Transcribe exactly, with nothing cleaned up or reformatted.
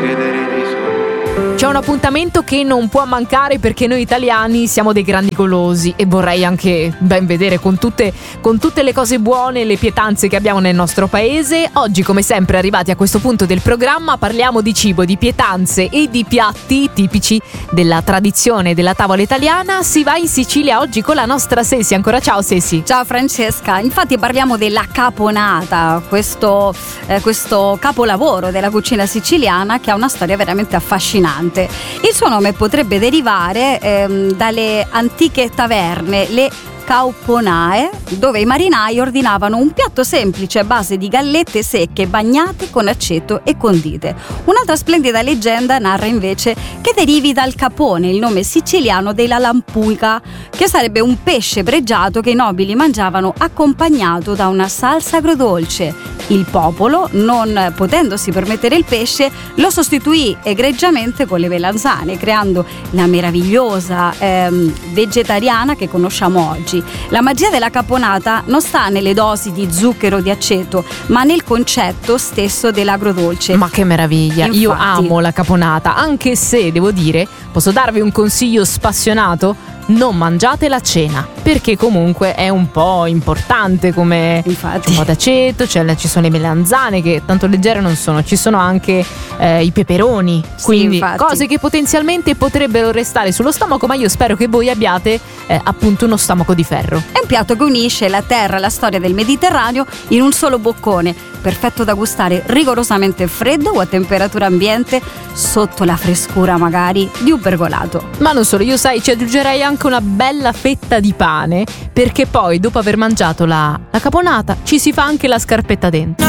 C'è un appuntamento che non può mancare perché noi italiani siamo dei grandi golosi e vorrei anche ben vedere con tutte, con tutte le cose buone e le pietanze che abbiamo nel nostro paese. Oggi, come sempre, arrivati a questo punto del programma, parliamo di cibo, di pietanze e di piatti tipici della tradizione della tavola italiana. Si va in Sicilia oggi con la nostra Sesi. Ancora ciao Sesi. Ciao Francesca, infatti parliamo della caponata, questo, eh, questo capolavoro della cucina siciliana che ha una storia veramente affascinante. Il suo nome potrebbe derivare ehm, dalle antiche taverne, le cauponae, dove i marinai ordinavano un piatto semplice a base di gallette secche bagnate con aceto e condite. Un'altra splendida leggenda narra invece che derivi dal capone, il nome siciliano della lampuica, che sarebbe un pesce pregiato che i nobili mangiavano accompagnato da una salsa agrodolce. Il popolo, non potendosi permettere il pesce, lo sostituì egregiamente con le melanzane, creando la meravigliosa ehm, vegetariana che conosciamo oggi. La magia della caponata non sta nelle dosi di zucchero o di aceto, ma nel concetto stesso dell'agrodolce. Ma che meraviglia! Infatti, io amo la caponata, anche se devo dire, posso darvi un consiglio spassionato: non mangiate la cena, perché comunque è un po' importante, come Infatti. un po' d'aceto, cioè ci sono le melanzane che tanto leggere non sono, ci sono anche eh, i peperoni, quindi sì, cose che potenzialmente potrebbero restare sullo stomaco, ma io spero che voi abbiate eh, appunto uno stomaco di ferro. È un piatto che unisce la terra e la storia del Mediterraneo in un solo boccone, perfetto da gustare rigorosamente freddo o a temperatura ambiente, sotto la frescura magari di un pergolato. Ma non solo, io sai, ci aggiungerei anche una bella fetta di pane, perché poi dopo aver mangiato la, la caponata ci si fa anche la scarpetta dentro.